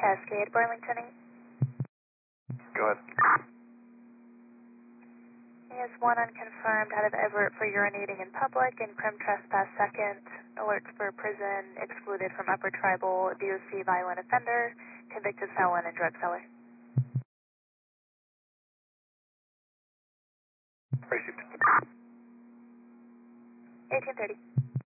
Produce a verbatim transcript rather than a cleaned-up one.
Cascade, Burlington eight. Go ahead. He has one unconfirmed out of Everett for urinating in public and crim trespass second. Alerts for prison, excluded from upper tribal, D O C violent offender, convicted felon, and drug seller. Received. eighteen thirty.